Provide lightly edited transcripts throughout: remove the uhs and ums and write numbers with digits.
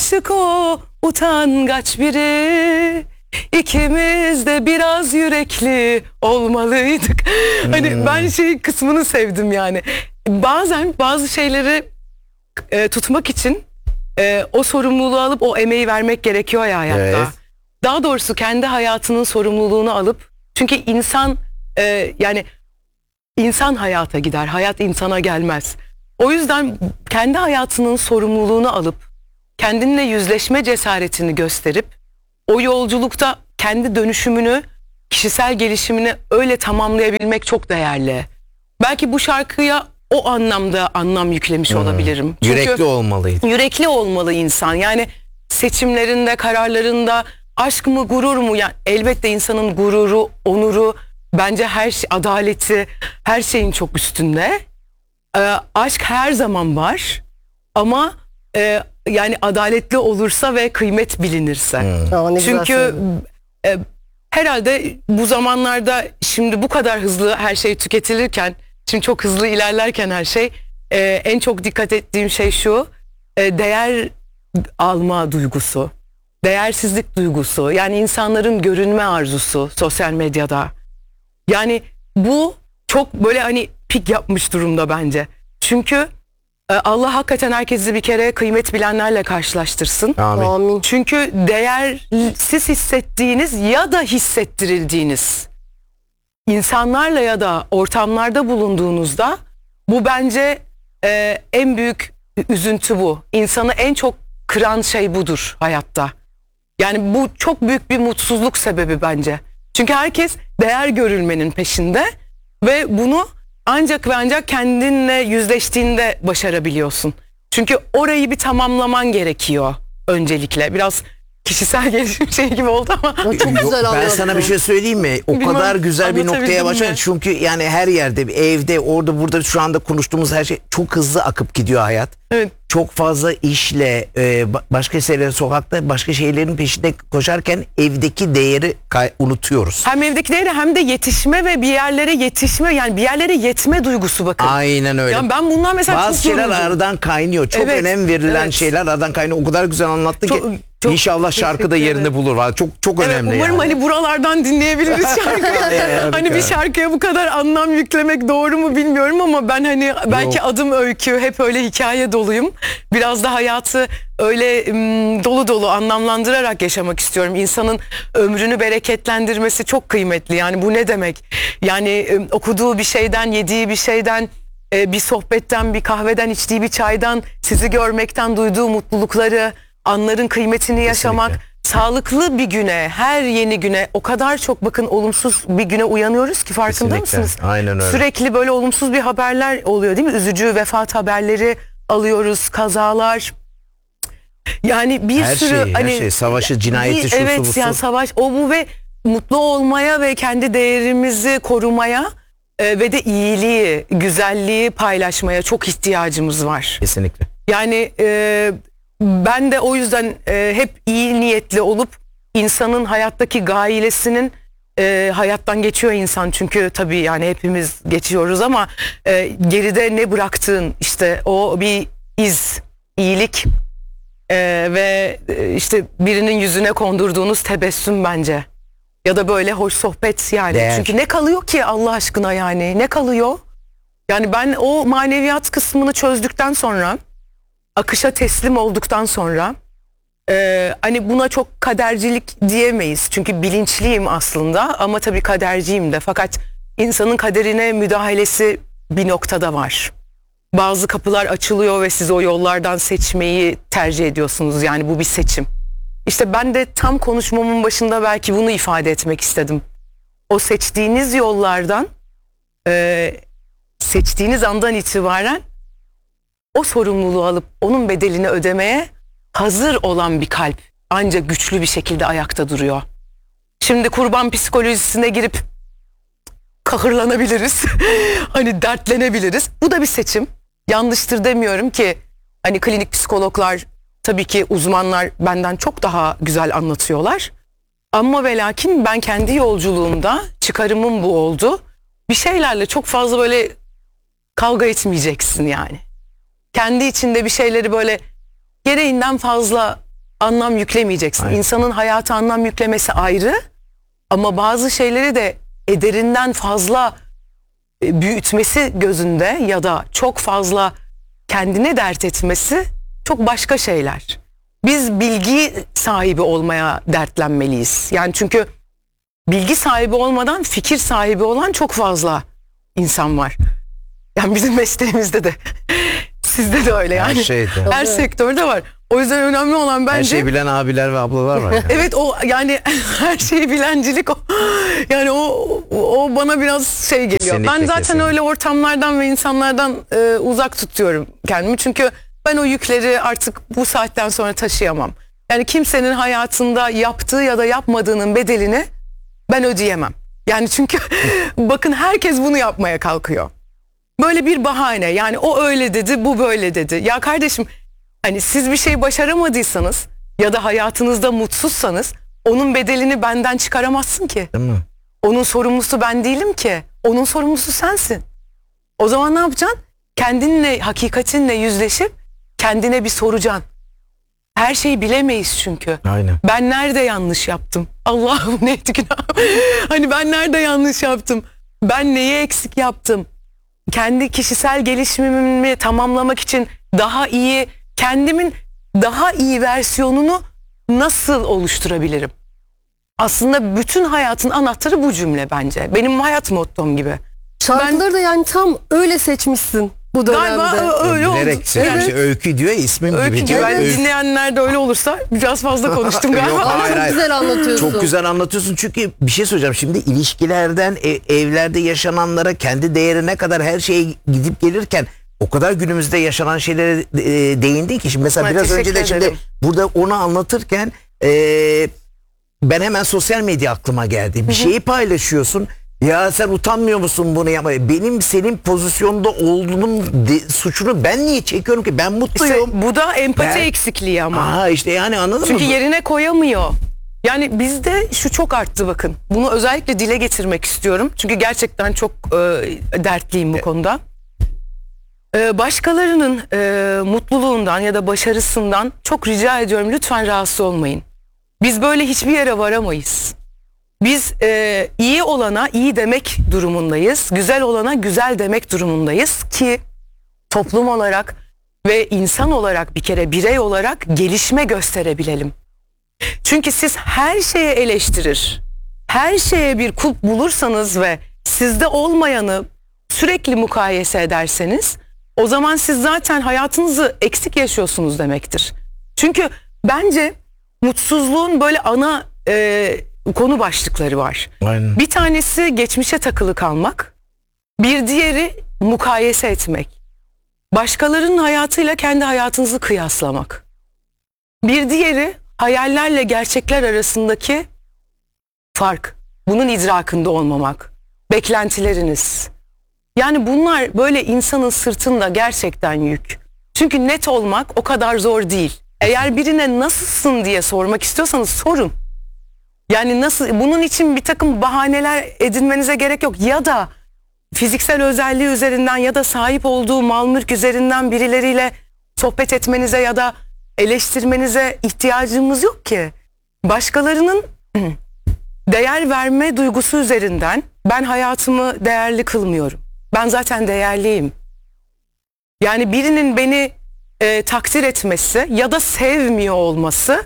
aşık o utangaç biri. İkimiz de biraz yürekli olmalıydık. Hani ben şey kısmını sevdim yani. Bazen bazı şeyleri tutmak için o sorumluluğu alıp o emeği vermek gerekiyor ya hayatta. Evet. Daha doğrusu kendi hayatının sorumluluğunu alıp, çünkü insan yani insan hayata gider, hayat insana gelmez. O yüzden kendi hayatının sorumluluğunu alıp kendinle yüzleşme cesaretini gösterip o yolculukta kendi dönüşümünü, kişisel gelişimini öyle tamamlayabilmek çok değerli. Belki bu şarkıya o anlamda anlam yüklemiş olabilirim. Çünkü Yürekli olmalıydı. yürekli olmalı insan. Yani seçimlerinde, kararlarında aşk mı, gurur mu? Yani elbette insanın gururu, onuru, bence her şey, adaleti, her şeyin çok üstünde. Aşk her zaman var ama yani adaletli olursa ve kıymet bilinirse. Ne güzel Çünkü söyledin. herhalde bu zamanlarda şimdi bu kadar hızlı her şey tüketilirken, şimdi çok hızlı ilerlerken her şey, en çok dikkat ettiğim şey şu: değer alma duygusu, değersizlik duygusu, yani insanların görünme arzusu sosyal medyada. Yani bu çok böyle hani pik yapmış durumda bence. Çünkü Allah hakikaten herkesi bir kere kıymet bilenlerle karşılaştırsın. Amin. Amin. Çünkü değersiz hissettiğiniz ya da hissettirildiğiniz insanlarla ya da ortamlarda bulunduğunuzda, bu bence en büyük üzüntü bu. İnsanı en çok kıran şey budur hayatta. Yani bu çok büyük bir mutsuzluk sebebi bence. Çünkü herkes değer görülmenin peşinde ve bunu ancak ve ancak kendinle yüzleştiğinde başarabiliyorsun. Çünkü orayı bir tamamlaman gerekiyor öncelikle. Biraz kişisel gelişim şey gibi oldu ama. Çok güzel Ben anlattın. sana bir şey söyleyeyim mi? O Bilmem, kadar güzel bir noktaya anlatabildim başladın. mi? Çünkü yani her yerde, evde, orada, burada şu anda konuştuğumuz her şey çok hızlı akıp gidiyor hayat. Evet. Çok fazla işle, başka şeyler, sokakta başka şeylerin peşinde koşarken evdeki değeri unutuyoruz. Hem evdeki değeri hem de yetişme ve bir yerlere yetişme, yani bir yerlere yetme duygusu, bakın. Aynen öyle. Yani ben bundan mesela Bazı çok şeyler yoruldum. aradan kaynıyor. Çok Evet, önem verilen evet. şeyler aradan kaynıyor. O kadar güzel anlattın ki Çok inşallah şarkı da teşekkür yerini ederim. bulur. Vallahi çok Evet, önemli umarım yani. hani buralardan dinleyebiliriz şarkıyı. Hani bir şarkıya bu kadar anlam yüklemek doğru mu bilmiyorum ama ben hani belki adım öykü, hep öyle hikaye doluyum. Biraz da hayatı öyle dolu dolu anlamlandırarak yaşamak istiyorum. İnsanın ömrünü bereketlendirmesi çok kıymetli. Yani bu ne demek? Yani okuduğu bir şeyden, yediği bir şeyden, bir sohbetten, bir kahveden, içtiği bir çaydan, sizi görmekten duyduğu mutlulukları, anların kıymetini yaşamak. Sağlıklı bir güne, her yeni güne o kadar çok, bakın, olumsuz bir güne uyanıyoruz ki, farkında Kesinlikle. mısınız? Aynen öyle. Sürekli böyle olumsuz bir haberler oluyor değil mi? Üzücü vefat haberleri alıyoruz, kazalar. Yani bir Her sürü şey, hani her şey. Savaşı, cinayeti, şusu, evet, busu. yani savaş, o bu ve mutlu olmaya ve kendi değerimizi korumaya ve de iyiliği, güzelliği paylaşmaya çok ihtiyacımız var. Kesinlikle. Yani ben de o yüzden hep iyi niyetli olup insanın hayattaki gailesinin, hayattan geçiyor insan çünkü tabii, yani hepimiz geçiyoruz ama geride ne bıraktığın, işte o bir iz, iyilik ve işte birinin yüzüne kondurduğunuz tebessüm bence. Ya da böyle hoş sohbet yani. Değer. Çünkü ne kalıyor ki Allah aşkına, yani ne kalıyor? Yani ben o maneviyat kısmını çözdükten sonra, akışa teslim olduktan sonra, hani buna çok kadercilik diyemeyiz. Çünkü bilinçliyim aslında ama tabii kaderciyim de. Fakat insanın kaderine müdahalesi bir noktada var. Bazı kapılar açılıyor ve siz o yollardan seçmeyi tercih ediyorsunuz. Yani bu bir seçim. İşte ben de tam konuşmamın başında belki bunu ifade etmek istedim. O seçtiğiniz yollardan, seçtiğiniz andan itibaren o sorumluluğu alıp onun bedelini ödemeye hazır olan bir kalp ancak güçlü bir şekilde ayakta duruyor. Şimdi kurban psikolojisine girip kahırlanabiliriz. Hani dertlenebiliriz. Bu da bir seçim. Yanlıştır demiyorum ki. Hani klinik psikologlar, tabii ki uzmanlar benden çok daha güzel anlatıyorlar. Ama ve lakin ben kendi yolculuğumda çıkarımım bu oldu. Bir şeylerle çok fazla böyle kavga etmeyeceksin yani. Kendi içinde bir şeyleri böyle gereğinden fazla anlam yüklemeyeceksin. Aynen. İnsanın hayata anlam yüklemesi ayrı ama bazı şeyleri de ederinden fazla büyütmesi gözünde ya da çok fazla kendine dert etmesi çok başka şeyler. Biz bilgi sahibi olmaya dertlenmeliyiz. Yani çünkü bilgi sahibi olmadan fikir sahibi olan çok fazla insan var. Yani bizim mesleğimizde de sizde de öyle yani. Her şeyde. Her sektörde var. O yüzden önemli olan bence... Her şeyi bilen abiler ve ablalar var. Yani. Evet, o yani her şeyi bilencilik o. Yani o bana biraz şey geliyor. Kesinlikle, Ben zaten kesinlikle. öyle ortamlardan ve insanlardan uzak tutuyorum kendimi. Çünkü ben o yükleri artık bu saatten sonra taşıyamam. Yani kimsenin hayatında yaptığı ya da yapmadığının bedelini ben ödeyemem. Yani çünkü bakın herkes bunu yapmaya kalkıyor. Böyle bir bahane, yani o öyle dedi, bu böyle dedi. Ya kardeşim, hani siz bir şey başaramadıysanız ya da hayatınızda mutsuzsanız onun bedelini benden çıkaramazsın ki. Değil mi? Onun sorumlusu ben değilim ki. Onun sorumlusu sensin. O zaman ne yapacaksın? Kendinle, hakikatinle yüzleşip kendine bir soracaksın. Her şeyi bilemeyiz çünkü. Aynen. Ben nerede yanlış yaptım? Allah'ım neydi günahım? Hani ben nerede yanlış yaptım? Ben neyi eksik yaptım? Kendi kişisel gelişimimi tamamlamak için daha iyi, kendimin daha iyi versiyonunu nasıl oluşturabilirim? Aslında bütün hayatın anahtarı bu cümle bence. Benim hayat mottom gibi. Şarkıları da yani tam öyle seçmişsin bu dönemde. Galiba öyle oldu. Bilerek seçmiş. Evet. Öykü diyor ya, ismim Öykü gibi. gibi. Ben Öykü. dinleyenler de öyle olursa biraz fazla konuştum galiba. Yok, Ama hayır, çok hayır. güzel anlatıyorsun. Çok güzel anlatıyorsun, çünkü bir şey söyleyeceğim. Şimdi ilişkilerden evlerde yaşananlara, kendi değerine kadar her şeye gidip gelirken o kadar günümüzde yaşanan şeylere değindin ki. Şimdi mesela Evet, biraz önce de teşekkür şimdi ederim. burada onu anlatırken ben hemen sosyal medya aklıma geldi. Bir şeyi paylaşıyorsun. Ya sen utanmıyor musun bunu yapmaya? Benim senin pozisyonda olduğunun suçunu ben niye çekiyorum ki? Ben İşte mutluyum. bu da empati Ben- eksikliği ama. Aa, işte yani anladın Çünkü mı? yerine koyamıyor. Yani bizde şu çok arttı bakın. Bunu özellikle dile getirmek istiyorum. Çünkü gerçekten çok dertliyim bu konuda. Başkalarının mutluluğundan ya da başarısından çok rica ediyorum, lütfen rahatsız olmayın. Biz böyle hiçbir yere varamayız. Biz iyi olana iyi demek durumundayız. Güzel olana güzel demek durumundayız ki toplum olarak ve insan olarak, bir kere birey olarak gelişme gösterebilelim. Çünkü siz her şeye eleştirir, her şeye bir kulp bulursanız ve sizde olmayanı sürekli mukayese ederseniz, o zaman siz zaten hayatınızı eksik yaşıyorsunuz demektir. Çünkü bence mutsuzluğun böyle ana konu başlıkları var. Aynen. Bir tanesi geçmişe takılı kalmak, bir diğeri mukayese etmek. Başkalarının hayatıyla kendi hayatınızı kıyaslamak. Bir diğeri hayallerle gerçekler arasındaki fark. Bunun idrakında olmamak. Beklentileriniz. Yani bunlar böyle insanın sırtında gerçekten yük. Çünkü net olmak o kadar zor değil. Eğer birine nasılsın diye sormak istiyorsanız sorun. Yani nasıl, bunun için bir takım bahaneler edinmenize gerek yok. Ya da fiziksel özelliği üzerinden ya da sahip olduğu mal mülk üzerinden birileriyle sohbet etmenize ya da eleştirmenize ihtiyacımız yok ki. Başkalarının değer verme duygusu üzerinden ben hayatımı değerli kılmıyorum. Ben zaten değerliyim. Yani birinin beni takdir etmesi ya da sevmiyor olması,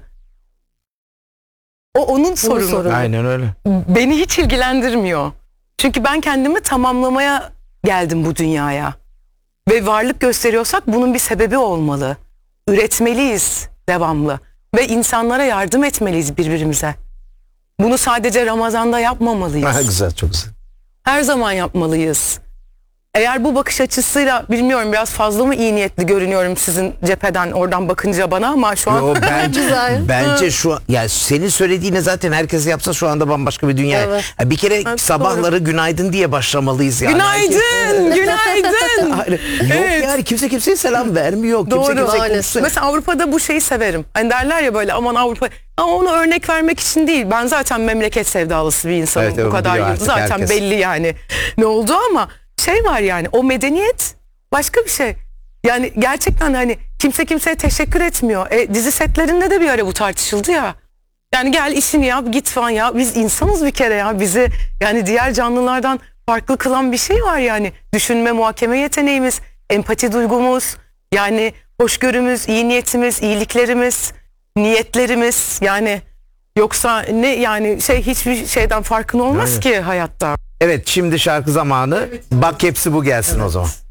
o onun sorunu. sorunu. Aynen öyle. Beni hiç ilgilendirmiyor. Çünkü ben kendimi tamamlamaya geldim bu dünyaya. Ve varlık gösteriyorsak bunun bir sebebi olmalı. Üretmeliyiz devamlı. Ve insanlara yardım etmeliyiz birbirimize. Bunu sadece Ramazan'da yapmamalıyız. Ha, güzel, çok güzel. Her zaman yapmalıyız. Eğer bu bakış açısıyla, bilmiyorum, biraz fazla mı iyi niyetli görünüyorum sizin cepheden oradan bakınca bana, ama şu an Yo, bence, Güzel. bence şu yani senin söylediğine zaten herkes yapsa şu anda bambaşka bir dünya. Evet. Ya bir kere Evet, sabahları günaydın diye başlamalıyız yani. günaydın, günaydın. Hayır, yok Evet. yani kimse kimseye selam vermiyor. Kimse Doğru. kimseye Maalesef. Mesela Avrupa'da bu şeyi severim. Hani derler ya böyle, aman Avrupa. Ama onu örnek vermek için değil. Ben zaten memleket sevdalısı bir insanım. Evet, bu onu kadar biliyor yıl. artık Zaten herkes. belli yani ne oldu, ama şey var yani, o medeniyet başka bir şey. Yani gerçekten hani kimse kimseye teşekkür etmiyor. Dizi setlerinde de bir ara bu tartışıldı ya. Yani gel işini yap git falan ya. Biz insanız bir kere ya. Bizi yani diğer canlılardan farklı kılan bir şey var yani. Düşünme, muhakeme yeteneğimiz, empati duygumuz, yani hoşgörümüz, iyi niyetimiz, iyiliklerimiz, niyetlerimiz, yani yoksa ne yani hiçbir şeyden farkın olmaz Aynen. ki hayatta. Evet, şimdi şarkı zamanı. Bak hepsi bu gelsin o zaman.